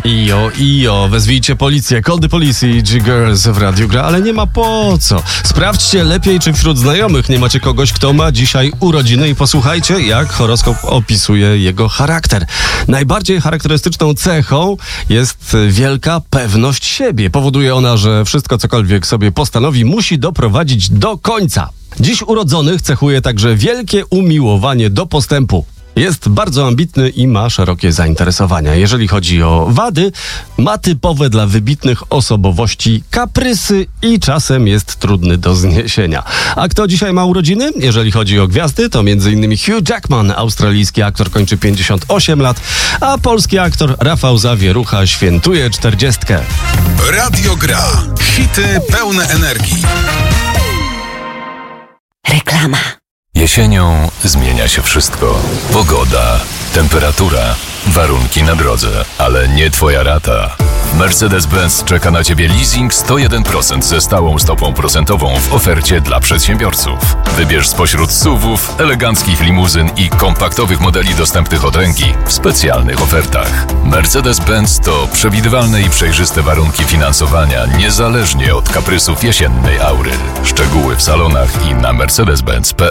Ijo, wezwijcie policję, call the police i G-Girls w Radiu Gra, ale nie ma po co. Sprawdźcie lepiej, czy wśród znajomych nie macie kogoś, kto ma dzisiaj urodziny i posłuchajcie, jak horoskop opisuje jego charakter. Najbardziej charakterystyczną cechą jest wielka pewność siebie. Powoduje ona, że wszystko, cokolwiek sobie postanowi, musi doprowadzić do końca. Dziś urodzonych cechuje także wielkie umiłowanie do postępu. Jest bardzo ambitny i ma szerokie zainteresowania. Jeżeli chodzi o wady, ma typowe dla wybitnych osobowości kaprysy i czasem jest trudny do zniesienia. A kto dzisiaj ma urodziny? Jeżeli chodzi o gwiazdy, to m.in. Hugh Jackman, australijski aktor, kończy 58 lat, a polski aktor Rafał Zawierucha świętuje 40. Radio Gra. Hity pełne energii. Reklama. Jesienią zmienia się wszystko. Pogoda, temperatura, warunki na drodze, ale nie twoja rata. Mercedes-Benz czeka na ciebie leasing 101% ze stałą stopą procentową w ofercie dla przedsiębiorców. Wybierz spośród SUV-ów, eleganckich limuzyn i kompaktowych modeli dostępnych od ręki w specjalnych ofertach. Mercedes-Benz to przewidywalne i przejrzyste warunki finansowania niezależnie od kaprysów jesiennej aury. Szczegóły w salonach i na mercedes-benz.pl.